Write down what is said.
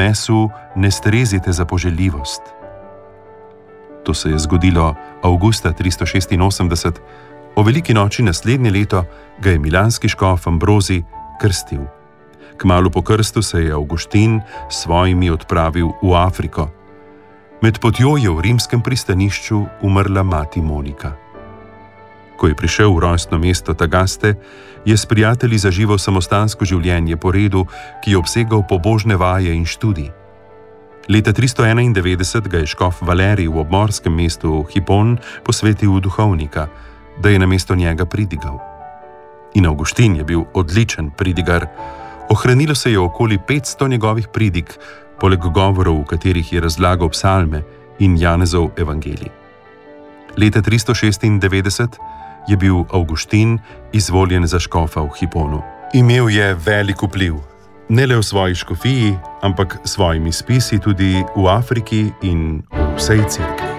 mesu ne strezite za poželjivost. To se je zgodilo avgusta 386, o veliki noči naslednje leto ga je milanski škof Ambrozij krstil. Kmalu po krstu se je Avguštin s svojimi odpravil v Afriko. Med potjo je v rimskem pristanišču umrla mati Monika. Ko je prišel v rojstno mesto Tagaste, je s prijatelji zaživel samostansko življenje po redu, ki je obsegal pobožne vaje in študij. Leta 391 ga je škof Valerij v obmorskem mestu Hipon posvetil v duhovnika, da je namesto njega pridigal. In Avguštin je bil odličen pridigar. Ohranilo se je okoli 500 njegovih pridig, poleg govorov, v katerih je razlagal psalme in Janezov evangelij. Leta 396 je bil Avguštin izvoljen za škofa v Hiponu. Imel je velik vpliv, ne le v svoji škofiji, ampak s svojimi spisi tudi v Afriki in v vsej cerkvi.